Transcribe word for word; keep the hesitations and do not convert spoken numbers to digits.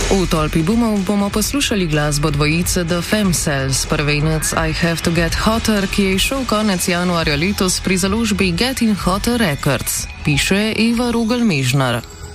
V tolpi bumov bomo poslušali glasbo dvojice The Femcells, prvenec I Have to Get Hotter, ki je išel konec januarja letos pri založbi Getting Hotter Records, piše Eva Rugel-Mežnar.